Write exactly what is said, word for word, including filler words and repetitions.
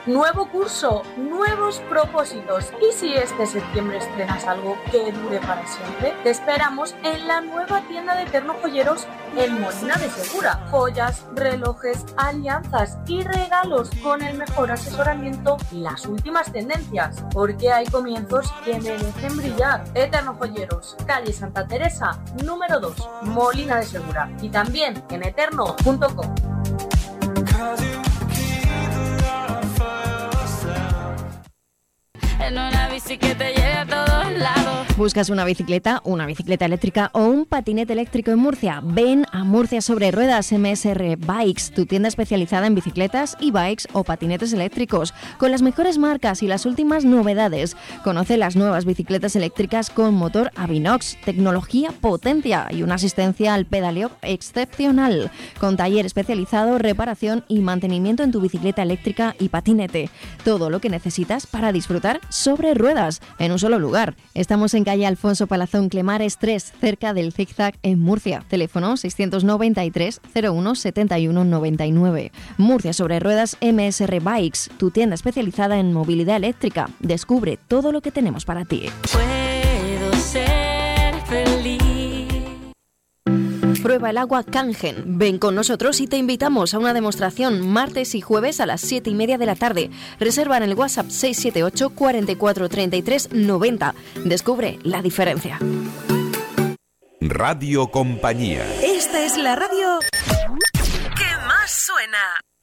Nuevo curso, nuevos propósitos. Y si este septiembre estrenas algo que dure para siempre, te esperamos en la nueva tienda de Eterno Joyeros en Molina de Segura. Joyas, relojes, alianzas y regalos con el mejor asesoramiento y las últimas tendencias. Porque hay comienzos que merecen brillar. Eterno Joyeros, calle Santa Teresa, número dos, Molina de Segura. Y también en eterno punto com. En una bici que te lleve a todos lados. ¿Buscas una bicicleta, una bicicleta eléctrica o un patinete eléctrico en Murcia? Ven a Murcia Sobre Ruedas M S R Bikes, tu tienda especializada en bicicletas, e-bikes o patinetes eléctricos, con las mejores marcas y las últimas novedades. Conoce las nuevas bicicletas eléctricas con motor Avinox, tecnología potencia y una asistencia al pedaleo excepcional, con taller especializado, reparación y mantenimiento en tu bicicleta eléctrica y patinete. Todo lo que necesitas para disfrutar sobre ruedas en un solo lugar. Estamos en calle Alfonso Palazón Clemares tres, cerca del Zigzag en Murcia. Teléfono seiscientos noventa y tres cero uno setenta y uno noventa y nueve. Murcia Sobre Ruedas M S R Bikes, tu tienda especializada en movilidad eléctrica. Descubre todo lo que tenemos para ti. Puedo ser feliz. Prueba el agua Kangen. Ven con nosotros y te invitamos a una demostración martes y jueves a las siete y media de la tarde. Reserva en el WhatsApp seis siete ocho, cuarenta y cuatro, treinta y tres, noventa. Descubre la diferencia. Radio Compañía. Esta es la radio que más suena.